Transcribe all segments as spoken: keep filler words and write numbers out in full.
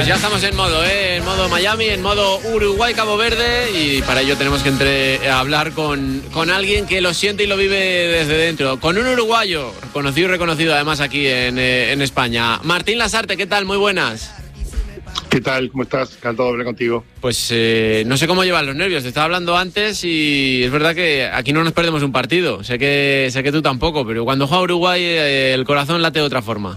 Pues ya estamos en modo, ¿eh? En modo Miami, en modo Uruguay-Cabo Verde, y para ello tenemos que entre, hablar con, con alguien que lo siente y lo vive desde dentro, con un uruguayo, conocido y reconocido además aquí en, eh, en España. Martín Lasarte, ¿qué tal? Muy buenas. ¿Qué tal? ¿Cómo estás? Encantado de hablar contigo. Pues eh, no sé cómo llevan los nervios, te estaba hablando antes y es verdad que aquí no nos perdemos un partido, sé que, sé que tú tampoco, pero cuando juega Uruguay eh, el corazón late de otra forma.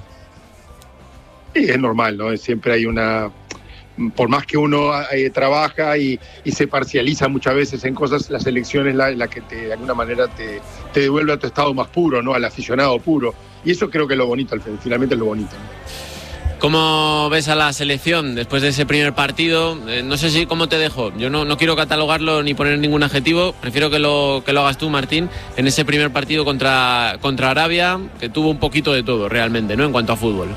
Sí, es normal, ¿no? Siempre hay una... Por más que uno eh, trabaja y, y se parcializa muchas veces en cosas, la selección es la, la que te, de alguna manera te, te devuelve a tu estado más puro, ¿no? Al aficionado puro. Y eso creo que es lo bonito, finalmente es lo bonito, ¿no? ¿Cómo ves a la selección después de ese primer partido? Eh, no sé si cómo te dejo. Yo no, no quiero catalogarlo ni poner ningún adjetivo. Prefiero que lo, que lo hagas tú, Martín, en ese primer partido contra, contra Arabia, que tuvo un poquito de todo realmente, ¿no? En cuanto a fútbol.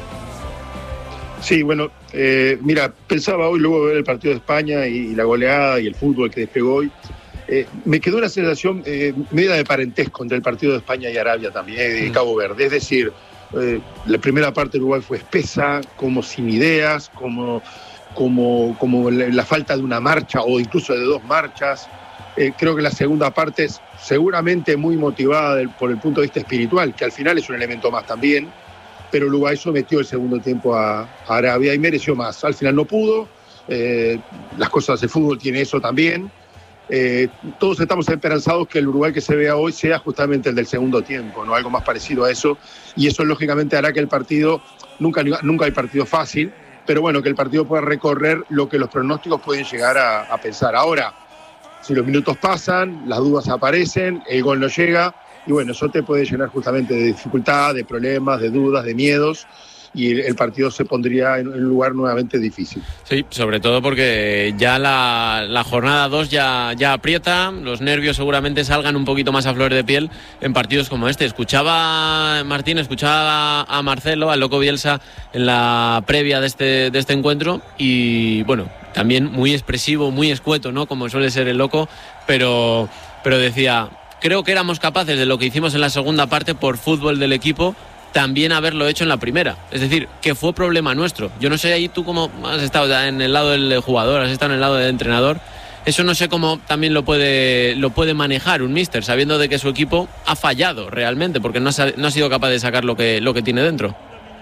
Sí, bueno, eh, mira, pensaba hoy, luego de ver el partido de España y, y la goleada y el fútbol que despegó hoy, eh, me quedó una sensación eh, media de parentesco entre el partido de España y Arabia también, eh, de Cabo Verde. Es decir, eh, la primera parte de Uruguay fue espesa, como sin ideas, como, como, como la, la falta de una marcha o incluso de dos marchas. Eh, creo que la segunda parte es seguramente muy motivada del, por el punto de vista espiritual, que al final es un elemento más también. Pero Uruguay sometió el segundo tiempo a, a Arabia y mereció más. Al final no pudo, eh, las cosas del fútbol tiene eso también. Eh, todos estamos esperanzados que el Uruguay que se vea hoy sea justamente el del segundo tiempo, ¿no? Algo más parecido a eso, y eso lógicamente hará que el partido, nunca, nunca hay partido fácil, pero bueno, que el partido pueda recorrer lo que los pronósticos pueden llegar a, a pensar. Ahora, si los minutos pasan, las dudas aparecen, el gol no llega, y bueno, eso te puede llenar justamente de dificultad, de problemas, de dudas, de miedos, y el partido se pondría en un lugar nuevamente difícil. Sí, sobre todo porque ya la, la jornada dos ya, ya aprieta, los nervios seguramente salgan un poquito más a flor de piel en partidos como este. Escuchaba, Martín, escuchaba a Marcelo, al Loco Bielsa, en la previa de este, de este encuentro, y bueno, también muy expresivo, muy escueto, ¿no? Como suele ser el Loco, pero, pero decía... Creo que éramos capaces de lo que hicimos en la segunda parte por fútbol del equipo, también haberlo hecho en la primera. Es decir, que fue problema nuestro. Yo no sé ahí tú cómo has estado en el lado del jugador, has estado en el lado del entrenador. Eso no sé cómo también lo puede, lo puede manejar un míster, sabiendo de que su equipo ha fallado realmente, porque no ha, no ha sido capaz de sacar lo que, lo que tiene dentro.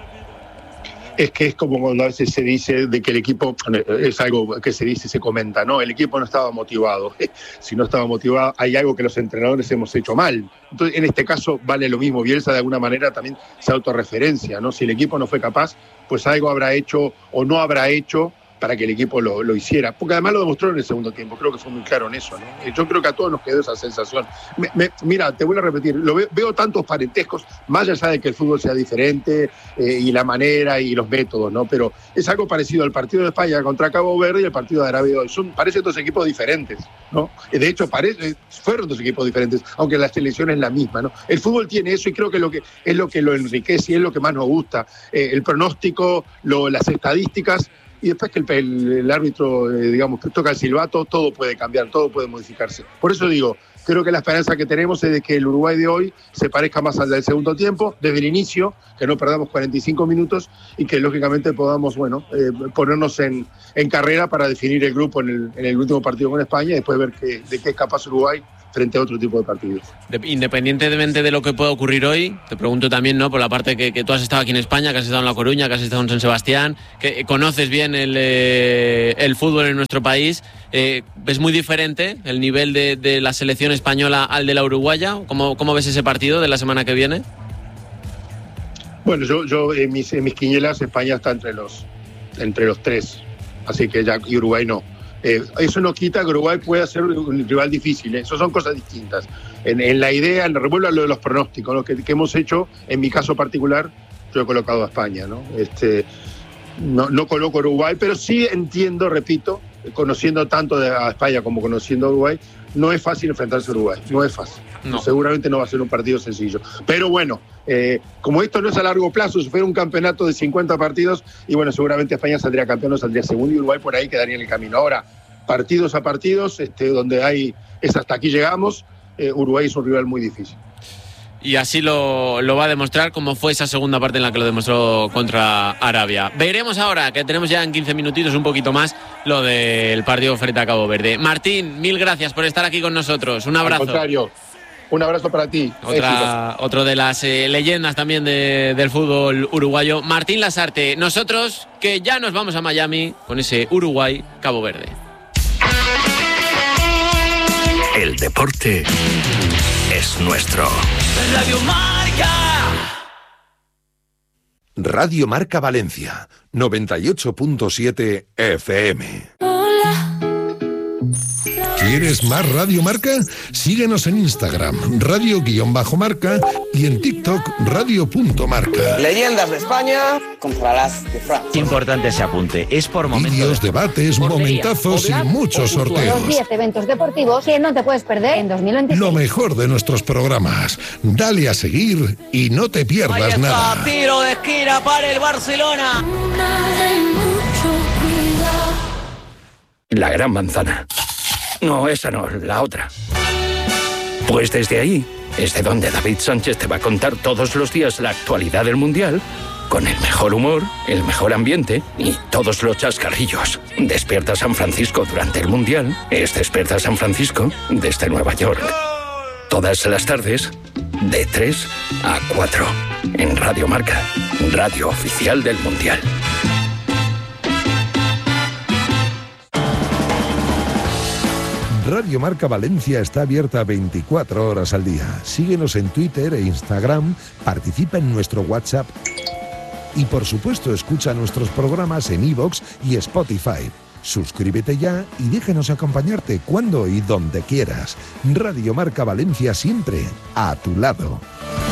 Es que es como cuando a veces se dice de que el equipo, es algo que se dice, se comenta, ¿no? El equipo no estaba motivado. Si no estaba motivado, hay algo que los entrenadores hemos hecho mal. Entonces, en este caso, vale lo mismo. Bielsa, de alguna manera, también se autorreferencia, ¿no? Si el equipo no fue capaz, pues algo habrá hecho o no habrá hecho para que el equipo lo, lo hiciera. Porque además lo demostró en el segundo tiempo. Creo que fue muy claro en eso, ¿no? Yo creo que a todos nos quedó esa sensación. Me, me, mira, te vuelvo a repetir, lo veo, veo tantos parentescos, más allá de que el fútbol sea diferente eh, y la manera y los métodos, ¿no? Pero es algo parecido al partido de España contra Cabo Verde y el partido de Arabia hoy. Son, parecen dos equipos diferentes, ¿no? De hecho, parece, fueron dos equipos diferentes, aunque la selección es la misma, ¿no? El fútbol tiene eso y creo que, lo que es lo que lo enriquece y es lo que más nos gusta. Eh, el pronóstico, lo, las estadísticas. Y después que el, el, el árbitro, eh, digamos, que toca el silbato, todo puede cambiar, todo puede modificarse. Por eso digo, creo que la esperanza que tenemos es de que el Uruguay de hoy se parezca más al del segundo tiempo, desde el inicio, que no perdamos cuarenta y cinco minutos y que lógicamente podamos, bueno, eh, ponernos en, en carrera para definir el grupo en el, en el último partido con España y después ver que, de qué es capaz Uruguay frente a otro tipo de partidos. Independientemente de lo que pueda ocurrir hoy, te pregunto también, ¿no? Por la parte que, que tú has estado aquí en España, que has estado en La Coruña, que has estado en San Sebastián, que conoces bien el, eh, el fútbol en nuestro país, eh, ¿ves muy diferente el nivel de, de la selección española al de la uruguaya? ¿Cómo, cómo ves ese partido de la semana que viene? Bueno, yo, yo en, mis, en mis quinielas España está entre los, entre los tres, así que ya, y Uruguay no. Eh, eso no quita que Uruguay pueda ser un rival difícil, ¿eh? Eso son cosas distintas. En, en la idea, en revuelvo a lo de los pronósticos, lo que, que hemos hecho, en mi caso particular, yo he colocado a España, ¿no? Este, no, no coloco a Uruguay, pero sí entiendo, repito, conociendo tanto de, a España como conociendo a Uruguay, no es fácil enfrentarse a Uruguay, no es fácil. No. Seguramente no va a ser un partido sencillo. Pero bueno, eh, como esto no es a largo plazo, si fuera un campeonato de cincuenta partidos, y bueno, seguramente España saldría campeón o saldría segundo y Uruguay por ahí quedaría en el camino. Ahora, partidos a partidos, este, donde hay, es hasta aquí llegamos, eh, Uruguay es un rival muy difícil. y así lo, lo va a demostrar, como fue esa segunda parte en la que lo demostró contra Arabia. Veremos ahora, que tenemos ya en quince minutitos un poquito más, lo del partido frente a Cabo Verde. Martín, mil gracias por estar aquí con nosotros. Un abrazo. Al contrario, un abrazo para ti. Otra, otro de las eh, leyendas también de, del fútbol uruguayo, Martín Lasarte. Nosotros, que ya nos vamos a Miami con ese Uruguay-Cabo Verde. El deporte es nuestro. Radio Marca. Radio Marca Valencia, noventa y ocho punto siete F M. ¿Quieres más Radio Marca? Síguenos en Instagram, radio-marca, y en TikTok, radio.marca. Leyendas de España contra las de Francia. Importante ese apunte, es por momentos. Vídeos, debates, momentazos y muchos sorteos. Los diez eventos deportivos que no te puedes perder en dos mil veintiséis. Lo mejor de nuestros programas. Dale a seguir y no te pierdas nada. Tiro de esquina para el Barcelona. La Gran Manzana. No, esa no, la otra. Pues desde ahí es de donde David Sánchez te va a contar todos los días la actualidad del Mundial, con el mejor humor, el mejor ambiente y todos los chascarrillos. Despierta San Francisco durante el Mundial es Despierta San Francisco desde Nueva York. Todas las tardes, de tres a cuatro, en Radio Marca, radio oficial del Mundial. Radio Marca Valencia está abierta veinticuatro horas al día. Síguenos en Twitter e Instagram, participa en nuestro WhatsApp y, por supuesto, escucha nuestros programas en iVoox y Spotify. Suscríbete ya y déjanos acompañarte cuando y donde quieras. Radio Marca Valencia, siempre a tu lado.